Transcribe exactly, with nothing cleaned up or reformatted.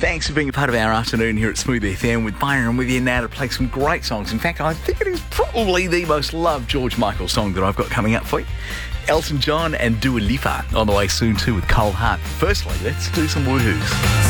Thanks for being a part of our afternoon here at Smooth F M with Byron with you now to play some great songs. In fact, I think it is probably the most loved George Michael song that I've got coming up for you. Elton John and Dua Lipa on the way soon too with Cold Heart. Firstly, let's do some woohoos.